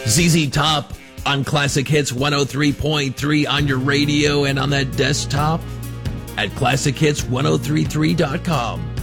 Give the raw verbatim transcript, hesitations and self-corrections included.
Z Z Top on Classic Hits one oh three point three on your radio and on that desktop at classic hits ten thirty-three dot com.